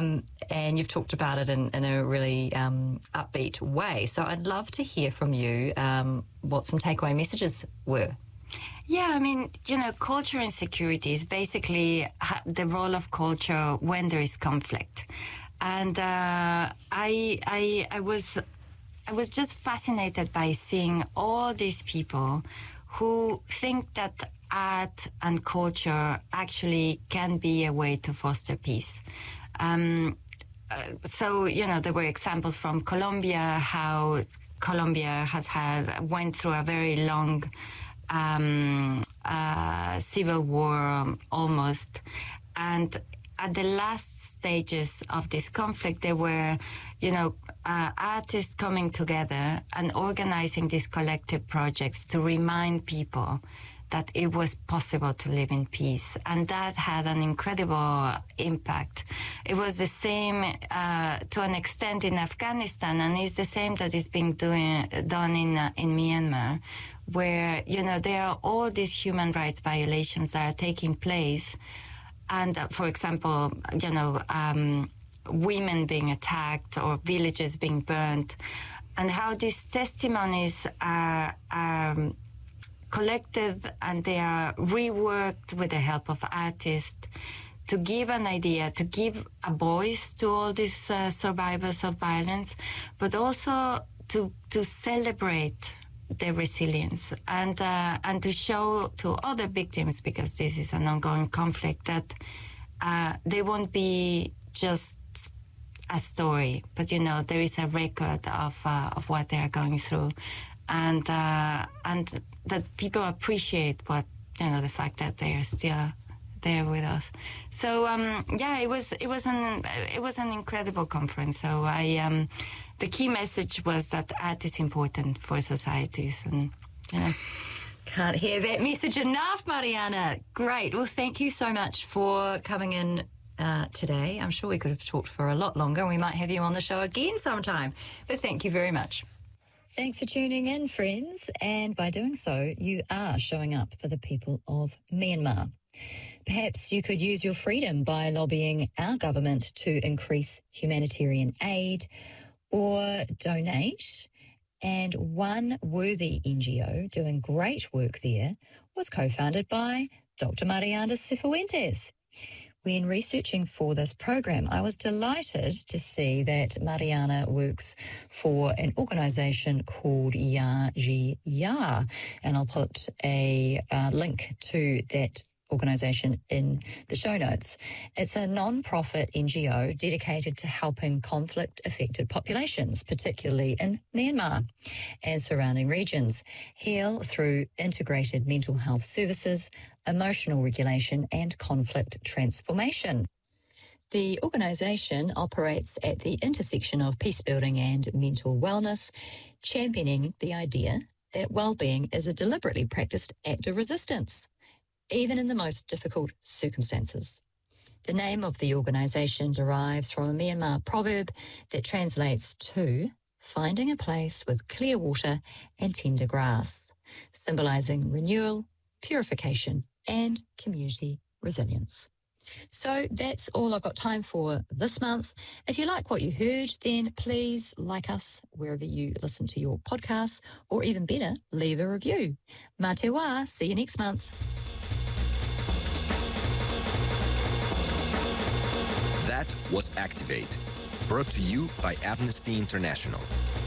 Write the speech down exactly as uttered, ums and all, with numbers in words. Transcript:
Um, and you've talked about it in, in a really um, upbeat way. So I'd love to hear from you um, what some takeaway messages were. Yeah, I mean, you know, culture and security is basically the role of culture when there is conflict. And uh, I, I, I was, I was just fascinated by seeing all these people who think that art and culture actually can be a way to foster peace. Um, uh, so, you know, there were examples from Colombia, how Colombia has had, went through a very long um, uh, civil war almost. And at the last stages of this conflict, there were, you know, uh, artists coming together and organizing these collective projects to remind people that it was possible to live in peace. And that had an incredible impact. It was the same uh, to an extent in Afghanistan, and it's the same that is being doing, done in, uh, in Myanmar, where, you know, there are all these human rights violations that are taking place. And, uh, for example, you know, um, women being attacked or villages being burnt, and how these testimonies are, are collected and they are reworked with the help of artists to give an idea, to give a voice to all these uh, survivors of violence, but also to to celebrate their resilience and uh, and to show to other victims, because this is an ongoing conflict, that uh, they won't be just a story, but, you know, there is a record of uh, of what they are going through. And uh, and that people appreciate what, you know, the fact that they are still there with us. So um, yeah, it was it was an it was an incredible conference. So I um, the key message was that art is important for societies, and you know. Can't hear that message enough, Mariana. Great. Well, thank you so much for coming in uh, today. I'm sure we could have talked for a lot longer. We might have you on the show again sometime. But thank you very much. Thanks for tuning in, friends. And by doing so, you are showing up for the people of Myanmar. Perhaps you could use your freedom by lobbying our government to increase humanitarian aid or donate. And one worthy N G O doing great work there was co-founded by Doctor Mariana Cifuentes. When researching for this program, I was delighted to see that Mariana works for an organisation called Ya Ji Ya, and I'll put a uh, link to that organisation in the show notes. It's a non-profit N G O dedicated to helping conflict-affected populations, particularly in Myanmar and surrounding regions, heal through integrated mental health services, emotional regulation and conflict transformation. The organisation operates at the intersection of peacebuilding and mental wellness, championing the idea that well-being is a deliberately practiced act of resistance, even in the most difficult circumstances. The name of the organisation derives from a Myanmar proverb that translates to finding a place with clear water and tender grass, symbolising renewal, purification and community resilience. So that's all I've got time for this month. If you like what you heard, then please like us wherever you listen to your podcasts, or even better, leave a review. Mā te wā, see you next month. That was Activate, brought to you by Amnesty International.